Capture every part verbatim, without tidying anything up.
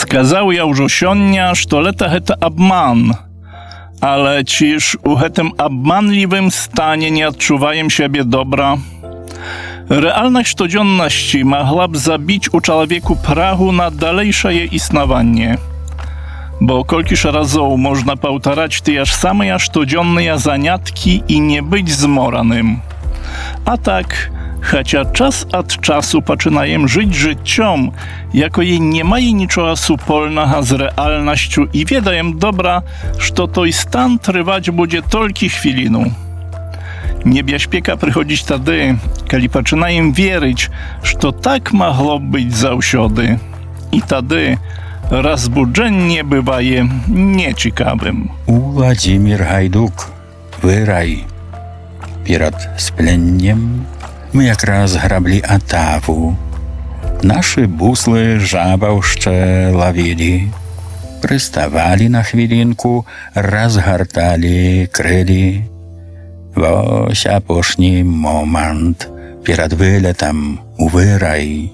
Сказаў я ўжо сёння, што лета гэта абман, але ці ж у гэтым абманлівым стане не адчуваем сябе добра? Realność codzienności mogła by zabić u człowieku prahu na dalejsze istnowanie. Bo kolkiż razów można powtarzać te aż same aż codzienne zaniatki i nie być zmoranym. A tak, chociaż czas od czasu zaczynajem żyć życiom, jako jej nie ma jej niczego supolnego z realnością i wiedajem dobra, że to i stan trwać będzie tylko chwilinu. Niebieśpieka przychodzić wtedy, kiedy zaczynajem wierzyć, że to tak mogło być zawsiody. I wtedy rozbudzenie bywaje nieciekawym. Władimir Hajduk, wyraj. Перед спленнем мы якраз граблі атаву. Нашы буслы жабаўшчэ лавілі, прыставалі на хвілінку, разгарталі крылі. Вось апошні момант перад вылетам у вырай.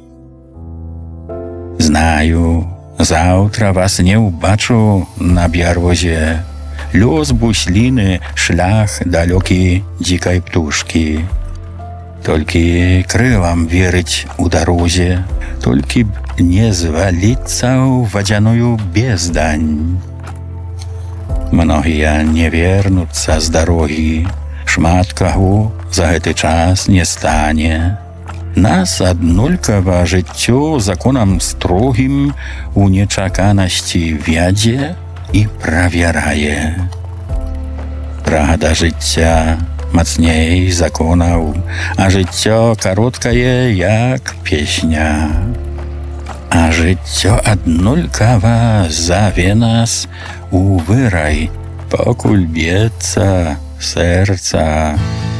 Знаю, заўтра вас не ўбачу на бярвозе. Лёс бусліны, шлях далёкі дзікай птушкі. Толькі крылам верыць у дарозе, толькі б не зваліцца ў вадзяную бездань. Многія не вернуцца з дарогі, шмат каго за гэты час не стане. Нас аднолькава жыццё законам строгім у нечаканасці вядзе і правярае. Прагада жыцця мацней законаў, а жыццё кароткае, як песня. А жыццё аднолькава заве нас у вырай, пакуль б'ецца сэрца.